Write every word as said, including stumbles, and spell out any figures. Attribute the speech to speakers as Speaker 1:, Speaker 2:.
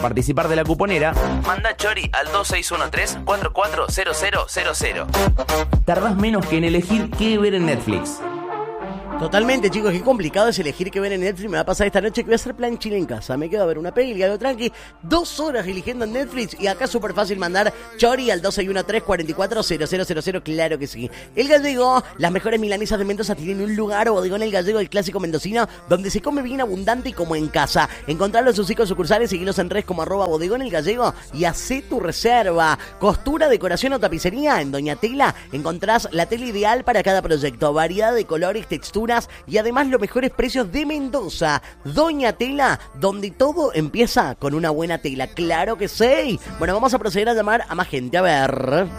Speaker 1: participar de la cuponera, manda Chori al dos seis uno tres, cuatro cuatro cero cero cero cero. Tardás menos que en elegir qué ver en Netflix.
Speaker 2: Totalmente, chicos, qué complicado es elegir qué ver en Netflix. Me va a pasar esta noche que voy a hacer plan chile en casa. Me quedo a ver una peli, algo tranqui. Dos horas eligiendo en Netflix. Y acá es súper fácil mandar Chori al dos seis uno tres, cuatro cuatro cero cero cero cero. Claro que sí. El Gallego, las mejores milanesas de Mendoza tienen un lugar, Bodegón El Gallego, el clásico mendocino, donde se come bien abundante y como en casa. Encontrarlo en sus cinco sucursales, seguilos en redes como arroba Bodegón El Gallego y hacé tu reserva. Costura, decoración o tapicería en Doña Tela. Encontrás la tela ideal para cada proyecto. Variedad de colores, texturas y además los mejores precios de Mendoza. Doña Tela, donde todo empieza con una buena tela. Claro que sí. Bueno, vamos a proceder a llamar a más gente. A ver.